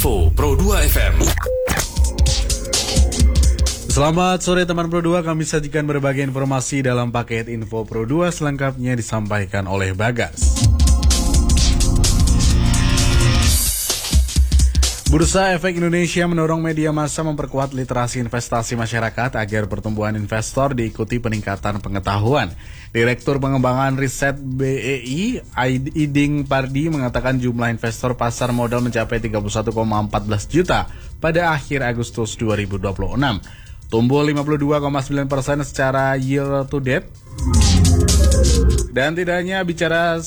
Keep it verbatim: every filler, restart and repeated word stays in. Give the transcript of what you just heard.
Info Pro dua F M. Selamat sore teman Pro dua, kami sajikan berbagai informasi dalam paket Info Pro dua, selengkapnya disampaikan oleh Bagas. Bursa Efek Indonesia mendorong media massa memperkuat literasi investasi masyarakat agar pertumbuhan investor diikuti peningkatan pengetahuan. Direktur Pengembangan Riset B E I, Iding Pardi, mengatakan jumlah investor pasar modal mencapai tiga puluh satu koma satu empat juta pada akhir Agustus dua ribu dua puluh enam. Tumbuh lima puluh dua koma sembilan persen secara year to date. Dan tidak hanya bicara